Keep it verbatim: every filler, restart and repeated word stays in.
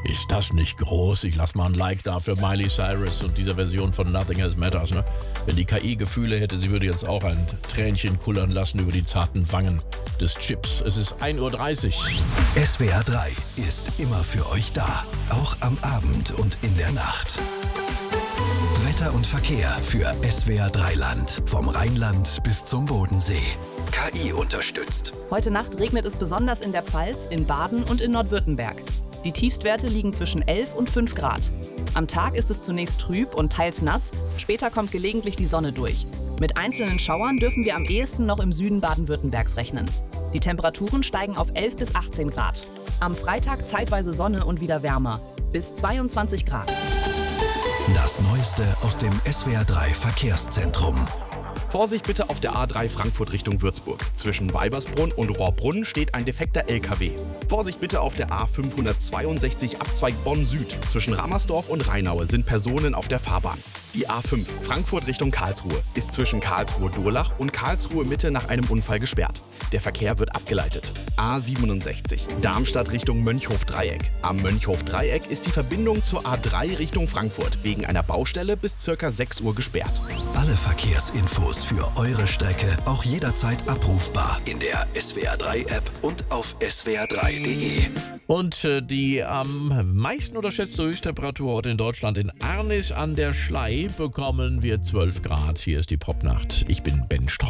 Ist das nicht groß? Ich lass mal ein Like da für Miley Cyrus und diese Version von Nothing Else Matters. Ne? Wenn die K I Gefühle hätte, sie würde jetzt auch ein Tränchen kullern lassen über die zarten Wangen des Chips. Es ist ein Uhr dreißig. S W R drei ist immer für euch da, auch am Abend und in der Nacht. Wetter und Verkehr für S W R drei Land. Vom Rheinland bis zum Bodensee. K I unterstützt. Heute Nacht regnet es besonders in der Pfalz, in Baden und in Nordwürttemberg. Die Tiefstwerte liegen zwischen elf und fünf Grad. Am Tag ist es zunächst trüb und teils nass, später kommt gelegentlich die Sonne durch. Mit einzelnen Schauern dürfen wir am ehesten noch im Süden Baden-Württembergs rechnen. Die Temperaturen steigen auf elf bis achtzehn Grad. Am Freitag zeitweise Sonne und wieder wärmer, bis zweiundzwanzig Grad. Das Neueste aus dem S W R drei Verkehrszentrum. Vorsicht bitte auf der A drei Frankfurt Richtung Würzburg. Zwischen Weibersbrunn und Rohrbrunn steht ein defekter L K W. Vorsicht bitte auf der A fünfhundertzweiundsechzig Abzweig Bonn Süd. Zwischen Rammersdorf und Rheinaue sind Personen auf der Fahrbahn. Die A fünf Frankfurt Richtung Karlsruhe ist zwischen Karlsruhe-Durlach und Karlsruhe Mitte nach einem Unfall gesperrt. Der Verkehr wird abgeleitet. A siebenundsechzig Darmstadt Richtung Mönchhof-Dreieck. Am Mönchhof-Dreieck ist die Verbindung zur A drei Richtung Frankfurt wegen einer Baustelle bis ca. sechs Uhr gesperrt. Alle Verkehrsinfos für eure Strecke auch jederzeit abrufbar in der S W R drei App und auf s w r drei punkt d e. Und äh, die am meisten unterschätzte Höchsttemperatur heute in Deutschland in Arnis an der Schlei bekommen wir zwölf Grad. Hier ist die Popnacht. Ich bin Ben Strauß.